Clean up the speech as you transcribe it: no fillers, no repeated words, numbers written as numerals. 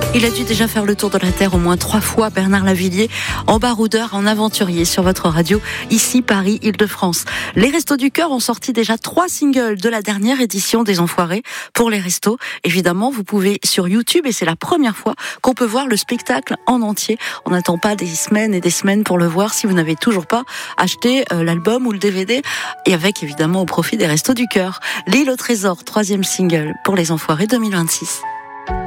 Il a dû déjà faire le tour de la Terre au moins 3 fois, Bernard Lavilliers, en baroudeur, en aventurier sur votre radio, ici Paris, Île-de-France. Les Restos du Cœur ont sorti déjà 3 singles de la dernière édition des Enfoirés pour les restos. Évidemment, vous pouvez sur YouTube, et c'est la première fois qu'on peut voir le spectacle en entier. On n'attend pas des semaines et des semaines pour le voir si vous n'avez toujours pas acheté l'album ou le DVD, et avec évidemment au profit des Restos du Cœur. L'Île au Trésor, 3e single pour les Enfoirés 2026.